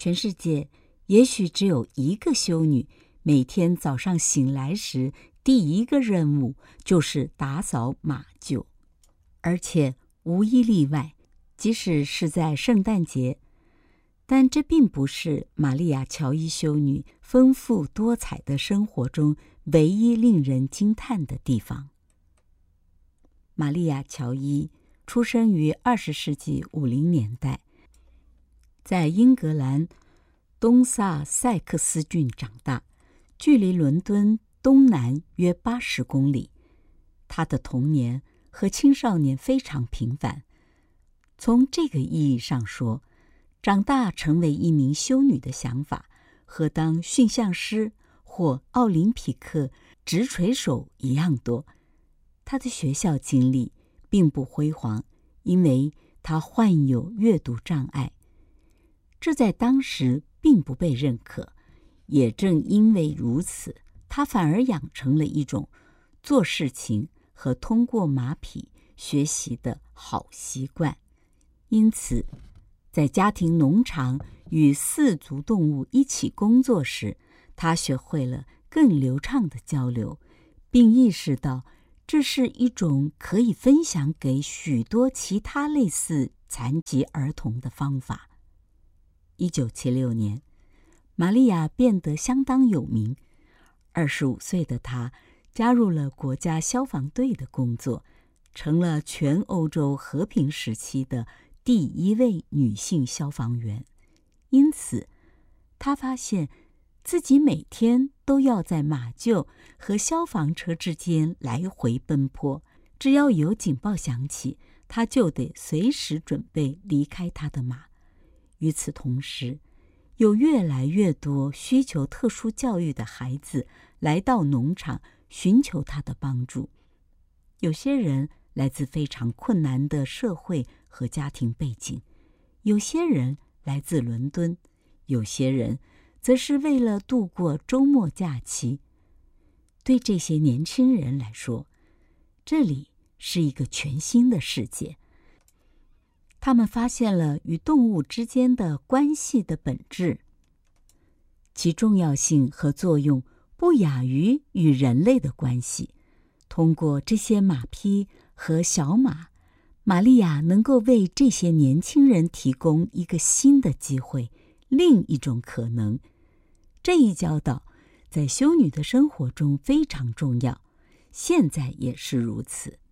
全世界也许只有一个修女，每天早上醒来时，第一个任务就是打扫马厩，而且无一例外，即使是在圣诞节。但这并不是玛利亚·乔伊修女丰富多彩的生活中唯一令人惊叹的地方。玛利亚·乔伊出生于20世纪50年代，在英格兰东萨塞克斯郡长大，距离伦敦东南约80公里。她的童年和青少年非常平凡。从这个意义上说，长大成为一名修女的想法和当驯象师或奥林匹克直锤手一样多。他的学校经历并不辉煌，因为他患有阅读障碍，这在当时并不被认可。也正因为如此，他反而养成了一种做事情和通过马匹学习的好习惯。因此，在家庭农场与4足动物一起工作时，他学会了更流畅的交流，并意识到这是一种可以分享给许多其他类似残疾儿童的方法。1976年，玛利亚变得相当有名。25岁的她加入了国家消防队的工作，成了全欧洲和平时期的第1位女性消防员。因此，她发现自己每天都要在马厩和消防车之间来回奔波，只要有警报响起，她就得随时准备离开她的马。与此同时，有越来越多需求特殊教育的孩子来到农场寻求她的帮助。有些人来自非常困难的社会和家庭背景，有些人来自伦敦，有些人则是为了度过周末假期。对这些年轻人来说，这里是一个全新的世界。他们发现了与动物之间的关系的本质，其重要性和作用不亚于与人类的关系。通过这些马匹和小马，玛利亚能够为这些年轻人提供一个新的机会，另一种可能。这一教导在修女的生活中非常重要，现在也是如此。